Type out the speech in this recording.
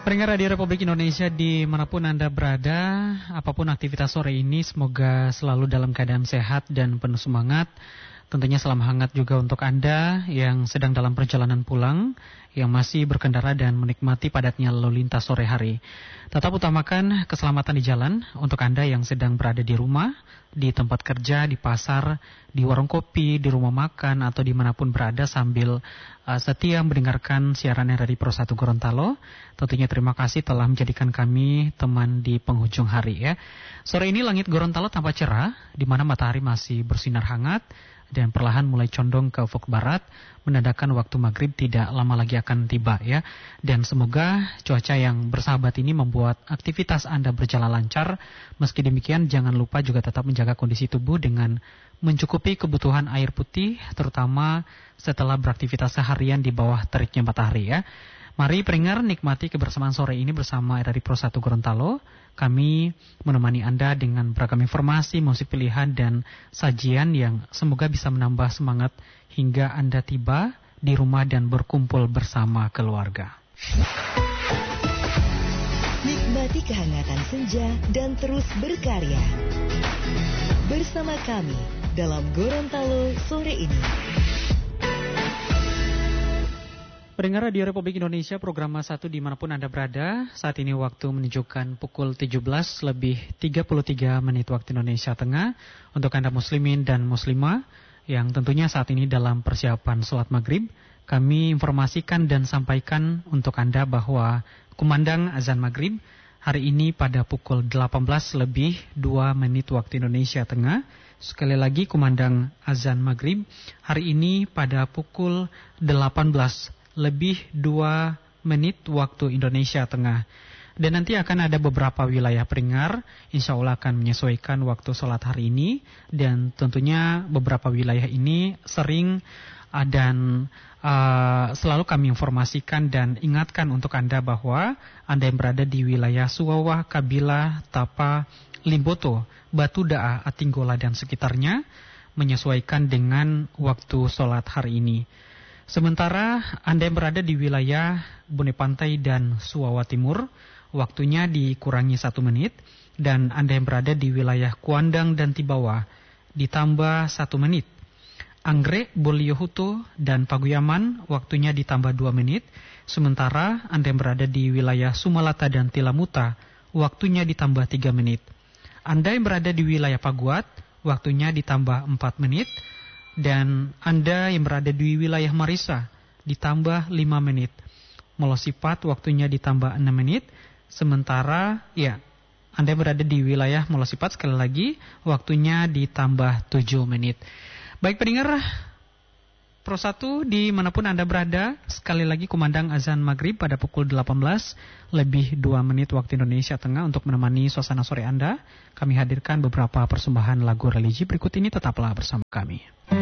Pendengar Radio Republik Indonesia dimanapun Anda berada, apapun aktivitas sore ini, semoga selalu dalam keadaan sehat dan penuh semangat. Tentunya salam hangat juga untuk Anda yang sedang dalam perjalanan pulang, yang masih berkendara dan menikmati padatnya lalu lintas sore hari. Tetap utamakan keselamatan di jalan untuk Anda yang sedang berada di rumah, di tempat kerja, di pasar, di warung kopi, di rumah makan, atau dimanapun berada sambil setia mendengarkan siaran dari Pro 1 Gorontalo. Tentunya terima kasih telah menjadikan kami teman di penghujung hari ya. Sore ini langit Gorontalo tampak cerah, di mana matahari masih bersinar hangat dan perlahan mulai condong ke ufuk barat, menandakan waktu maghrib tidak lama lagi akan tiba ya. Dan semoga cuaca yang bersahabat ini membuat aktivitas Anda berjalan lancar. Meski demikian jangan lupa juga tetap menjaga kondisi tubuh dengan mencukupi kebutuhan air putih, terutama setelah beraktivitas seharian di bawah teriknya matahari ya. Mari pendengar nikmati kebersamaan sore ini bersama dari Pro 1 Gorontalo. Kami menemani Anda dengan beragam informasi, musik pilihan dan sajian yang semoga bisa menambah semangat hingga Anda tiba di rumah dan berkumpul bersama keluarga. Nikmati kehangatan senja dan terus berkarya. Bersama kami dalam Gorontalo sore ini. Pendengar Radio Republik Indonesia, program 1 dimanapun Anda berada. Saat ini waktu menunjukkan pukul 17:33 waktu Indonesia Tengah. Untuk Anda muslimin dan muslimah yang tentunya saat ini dalam persiapan sholat maghrib, kami informasikan dan sampaikan untuk Anda bahwa kumandang azan maghrib hari ini pada pukul 18:02 waktu Indonesia Tengah. Sekali lagi kumandang azan maghrib hari ini pada pukul 18:02 waktu Indonesia Tengah. Dan nanti akan ada beberapa wilayah pendengar insya Allah akan menyesuaikan waktu sholat hari ini. Dan tentunya beberapa wilayah ini sering dan selalu kami informasikan dan ingatkan untuk Anda bahwa Anda yang berada di wilayah Suwawa, Kabila, Tapa, Limboto, Batu Da'a, Atinggola dan sekitarnya menyesuaikan dengan waktu sholat hari ini. Sementara Anda yang berada di wilayah Bone Pantai dan Suwawa Timur, waktunya dikurangi 1 menit. Dan Anda yang berada di wilayah Kuandang dan Tibawa, ditambah 1 menit. Anggrek, Boliohuto, dan Paguyaman, waktunya ditambah 2 menit. Sementara Anda yang berada di wilayah Sumalata dan Tilamuta, waktunya ditambah 3 menit. Anda yang berada di wilayah Paguat, waktunya ditambah 4 menit. Dan Anda yang berada di wilayah Marisa ditambah 5 menit. Molosipat waktunya ditambah 6 menit. Sementara ya, Anda yang berada di wilayah Molosipat sekali lagi waktunya ditambah 7 menit. Baik pendengar Pro 1 dimanapun Anda berada, sekali lagi kumandang azan maghrib pada pukul 18:02 waktu Indonesia Tengah. Untuk menemani suasana sore Anda, kami hadirkan beberapa persembahan lagu religi berikut ini. Tetaplah bersama kami.